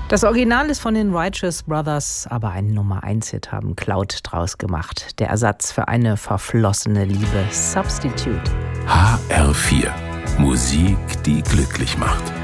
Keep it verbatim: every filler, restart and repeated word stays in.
Das Original ist von den Righteous Brothers, aber einen Nummer eins Hit haben Cloud draus gemacht. Der Ersatz für eine verflossene Liebe, Substitute. H R vier. Musik, die glücklich macht.